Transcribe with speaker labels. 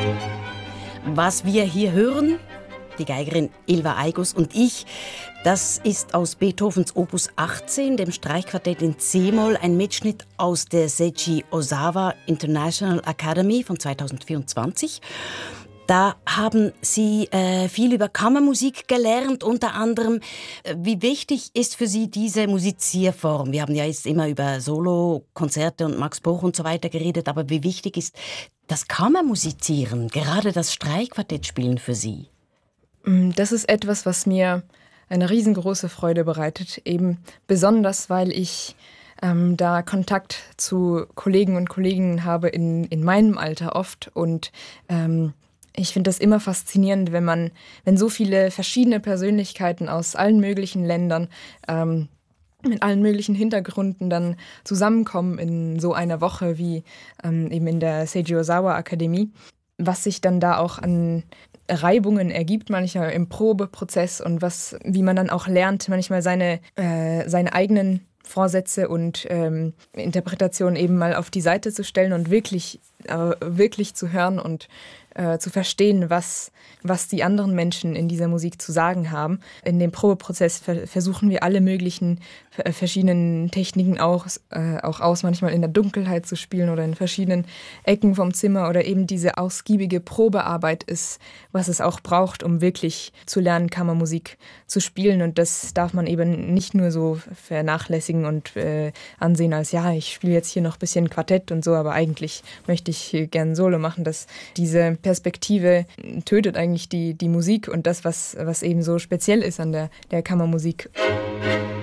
Speaker 1: Was wir hier hören, die Geigerin Ylva Aigos und ich, das ist aus Beethovens Opus 18, dem Streichquartett in C-Moll, ein Mitschnitt aus der Seiji Ozawa International Academy von 2024. Da haben Sie viel über Kammermusik gelernt, unter anderem. Wie wichtig ist für Sie diese Musizierform? Wir haben ja jetzt immer über Solo-Konzerte und Max Bruch und so weiter geredet, aber wie wichtig ist das Kammermusizieren, gerade das Streichquartettspielen für Sie?
Speaker 2: Das ist etwas, was mir eine riesengroße Freude bereitet, eben besonders, weil ich da Kontakt zu Kollegen und Kolleginnen habe in meinem Alter oft und ich finde das immer faszinierend, wenn so viele verschiedene Persönlichkeiten aus allen möglichen Ländern mit allen möglichen Hintergründen dann zusammenkommen in so einer Woche wie eben in der Seiji Ozawa Akademie, was sich dann da auch an Reibungen ergibt, manchmal im Probeprozess und wie man dann auch lernt, manchmal seine eigenen Vorsätze und Interpretationen eben mal auf die Seite zu stellen und wirklich zu hören und zu verstehen, was die anderen Menschen in dieser Musik zu sagen haben. In dem Probeprozess versuchen wir alle möglichen verschiedenen Techniken auch aus, manchmal in der Dunkelheit zu spielen oder in verschiedenen Ecken vom Zimmer oder eben diese ausgiebige Probearbeit ist, was es auch braucht, um wirklich zu lernen, Kammermusik zu spielen. Und das darf man eben nicht nur so vernachlässigen und ansehen als, ja, ich spiele jetzt hier noch ein bisschen Quartett und so, aber eigentlich möchte ich gern Solo machen. Diese Perspektive tötet eigentlich die Musik und das, was eben so speziell ist an der Kammermusik.